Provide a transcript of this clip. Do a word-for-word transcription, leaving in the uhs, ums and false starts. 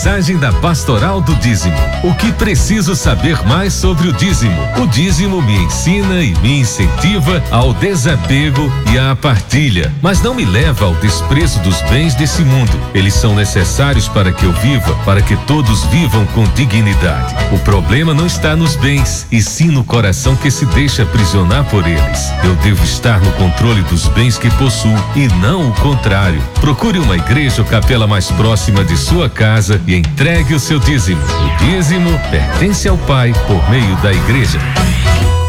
Mensagem da Pastoral do Dízimo. O que preciso saber mais sobre o dízimo? O dízimo me ensina e me incentiva ao desapego e à partilha, mas não me leva ao desprezo dos bens desse mundo. Eles são necessários para que eu viva, para que todos vivam com dignidade. O problema não está nos bens, e sim no coração que se deixa aprisionar por eles. Eu devo estar no controle dos bens que possuo e não o contrário. Procure uma igreja ou capela mais próxima de sua casa e entregue o seu dízimo. O dízimo pertence ao Pai por meio da igreja.